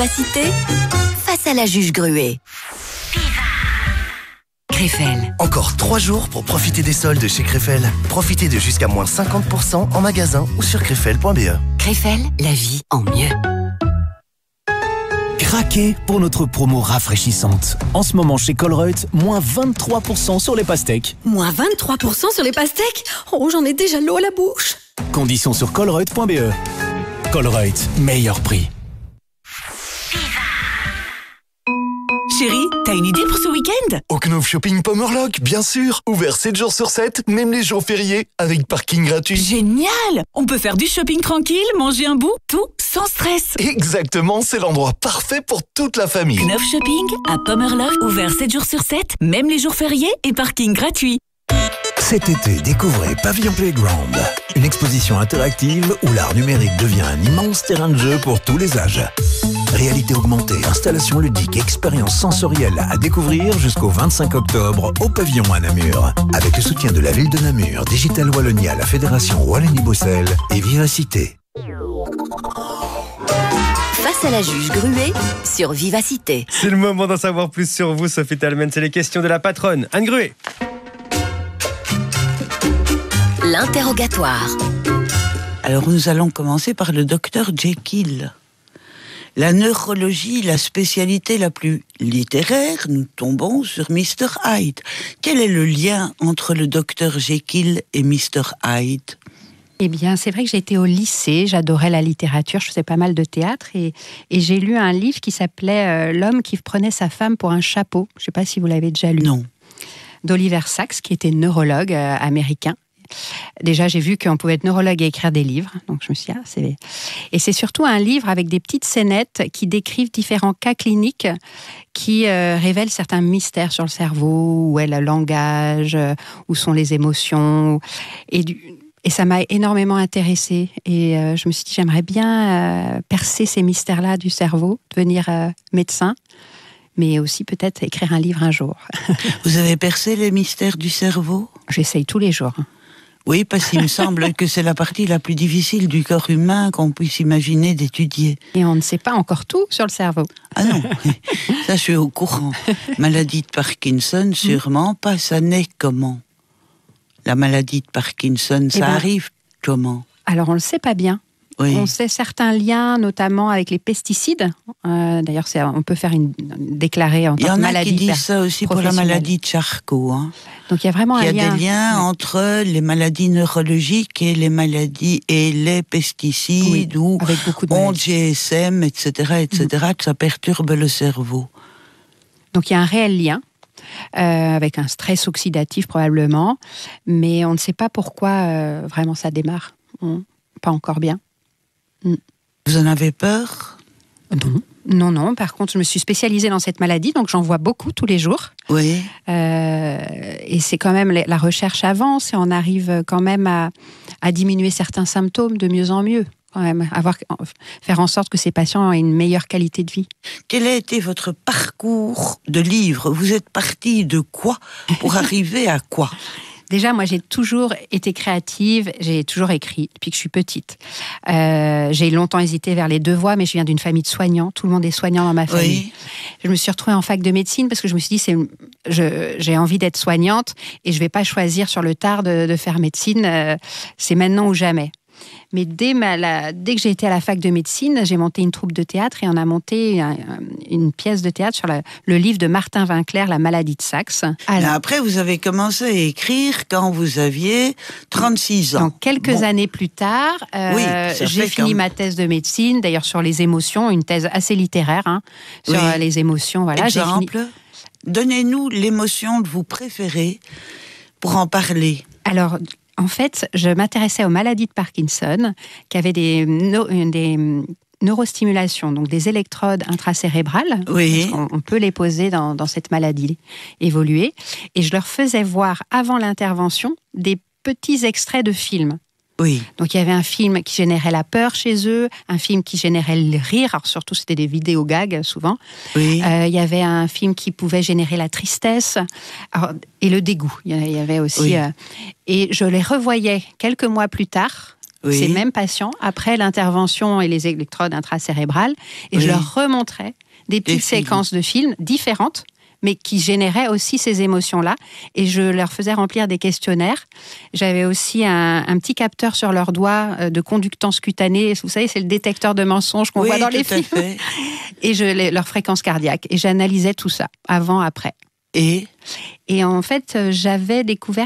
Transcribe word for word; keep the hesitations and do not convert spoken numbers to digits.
Capacité face à la juge Gruet. Krefel. Encore trois jours pour profiter des soldes chez Krefel. Profitez de jusqu'à moins cinquante pour cent en magasin ou sur krefel point b e. Krefel, la vie en mieux. Craquez pour notre promo rafraîchissante. En ce moment chez Colruyt, moins vingt-trois pour cent sur les pastèques. Moins vingt-trois pour cent sur les pastèques? Oh, j'en ai déjà l'eau à la bouche. Conditions sur colruyt point b e. Colruyt, meilleur prix. Chérie, t'as une idée pour ce week-end? Au Knopf Shopping Pommerloch, bien sûr. Ouvert sept jours sur sept, même les jours fériés, avec parking gratuit. Génial! On peut faire du shopping tranquille, manger un bout, tout sans stress. Exactement, c'est l'endroit parfait pour toute la famille. Knopf Shopping à Pommerloch, ouvert sept jours sur sept, même les jours fériés et parking gratuit. Cet été, découvrez Pavillon Playground, une exposition interactive où l'art numérique devient un immense terrain de jeu pour tous les âges. Réalité augmentée, installation ludique, expérience sensorielle à découvrir jusqu'au vingt-cinq octobre au Pavillon à Namur. Avec le soutien de la ville de Namur, Digital Wallonia, la Fédération Wallonie-Bruxelles et Vivacité. Face à la juge Gruet sur Vivacité. C'est le moment d'en savoir plus sur vous, Sophie Talman. C'est les questions de la patronne, Anne Gruet. L'interrogatoire. Alors nous allons commencer par le docteur Jekyll. La neurologie, la spécialité la plus littéraire, nous tombons sur mister Hyde. Quel est le lien entre le docteur Jekyll et mister Hyde ? Eh bien, c'est vrai que j'étais au lycée, j'adorais la littérature, je faisais pas mal de théâtre et, et j'ai lu un livre qui s'appelait euh, « L'homme qui prenait sa femme pour un chapeau ». Je ne sais pas si vous l'avez déjà lu. Non. D'Oliver Sacks, qui était neurologue euh, américain. Déjà, j'ai vu qu'on pouvait être neurologue et écrire des livres, donc je me suis dit, ah, c'est... Et c'est surtout un livre avec des petites scénettes qui décrivent différents cas cliniques qui euh, révèlent certains mystères sur le cerveau, où est le langage, euh, où sont les émotions. Et, du... et ça m'a énormément intéressée. Et euh, je me suis dit, j'aimerais bien euh, percer ces mystères-là du cerveau, devenir euh, médecin, mais aussi peut-être écrire un livre un jour. Vous avez percé les mystères du cerveau ? J'essaye tous les jours. Oui, parce qu'il me semble que c'est la partie la plus difficile du corps humain qu'on puisse imaginer d'étudier. Et on ne sait pas encore tout sur le cerveau. Ah non, ça je suis au courant. Maladie de Parkinson, sûrement pas, ça naît comment ? La maladie de Parkinson, ça eh ben, arrive comment ? Alors on ne le sait pas bien. Oui. On sait certains liens, notamment avec les pesticides. Euh, d'ailleurs, c'est, on peut faire une déclarer en tant que maladie. Il y en a qui disent ça aussi pour la maladie de Charcot. Hein. Donc il y a vraiment un lien. Il y a des liens oui. entre les maladies neurologiques et les maladies et les pesticides, oui, ou avec beaucoup de ondes G S M, et cetera, et cetera. Mmh. Ça perturbe le cerveau. Donc il y a un réel lien. Euh, avec un stress oxydatif probablement, mais on ne sait pas pourquoi euh, vraiment ça démarre. Mmh. Pas encore bien. Mmh. Vous en avez peur ? Non. Non, non. Par contre, je me suis spécialisée dans cette maladie, donc j'en vois beaucoup tous les jours. Oui. Euh, et c'est quand même, la recherche avance et on arrive quand même à, à diminuer certains symptômes de mieux en mieux. Quand même, avoir, faire en sorte que ces patients aient une meilleure qualité de vie. Quel a été votre parcours de livre ? Vous êtes partie de quoi pour arriver à quoi ? Déjà, moi, j'ai toujours été créative, j'ai toujours écrit depuis que je suis petite. Euh, j'ai longtemps hésité vers les deux voies, mais je viens d'une famille de soignants. Tout le monde est soignant dans ma famille. Oui. Je me suis retrouvée en fac de médecine parce que je me suis dit, c'est, je, j'ai envie d'être soignante et je ne vais pas choisir sur le tard de, de faire médecine. Euh, c'est maintenant ou jamais. Mais dès, ma, la, dès que j'ai été à la fac de médecine, j'ai monté une troupe de théâtre et on a monté un, une pièce de théâtre sur la, le livre de Martin Winkler, La maladie de Saxe. Alors, après, vous avez commencé à écrire quand vous aviez trente-six ans. Donc, quelques bon. années plus tard, euh, oui, j'ai fini ma thèse de médecine, d'ailleurs sur les émotions, une thèse assez littéraire, hein, sur oui. les émotions. Voilà, Exemple, j'ai fini... donnez-nous l'émotion de vous préférée pour en parler. Alors... En fait, je m'intéressais aux maladies de Parkinson, qui avaient des, no, des neurostimulations, donc des électrodes intracérébrales. Oui. On, on peut les poser dans, dans cette maladie évoluée. Et je leur faisais voir, avant l'intervention, des petits extraits de films. Oui. Donc il y avait un film qui générait la peur chez eux, un film qui générait le rire, alors surtout c'était des vidéos gags souvent. Oui. Euh, il y avait un film qui pouvait générer la tristesse alors, et le dégoût. Il y avait aussi. Oui. Euh, et je les revoyais quelques mois plus tard Oui. ces mêmes patients après l'intervention et les électrodes intracérébrales, et Oui. je leur remontrais des petites Des films. séquences de films différentes, mais qui généraient aussi ces émotions-là. Et je leur faisais remplir des questionnaires. J'avais aussi un, un petit capteur sur leurs doigts euh, de conductance cutanée. Vous savez, c'est le détecteur de mensonges qu'on Oui, voit dans les tout à films. fait. Et je, les- leur fréquence cardiaque. Et j'analysais tout ça, avant, après. Et Et en fait, euh, j'avais découvert